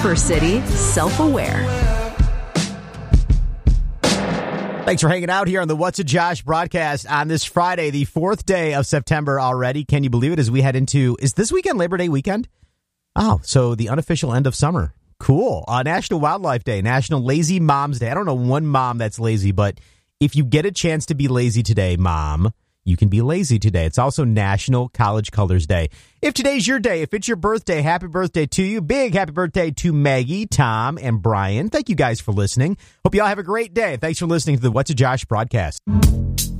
Safer city, self-aware. Thanks for hanging out here on the What's a Josh broadcast on this Friday, the 4th day of September already. Can you believe it as we head into, is this weekend Labor Day weekend? Oh, so the unofficial end of summer. Cool. National Wildlife Day, National Lazy Moms Day. I don't know one mom that's lazy, but if you get a chance to be lazy today, mom, you can be lazy today. It's also National College Colors Day. If today's your day, if it's your birthday, happy birthday to you. Big happy birthday to Maggie, Tom, and Brian. Thank you guys for listening. Hope you all have a great day. Thanks for listening to the What's a Josh broadcast.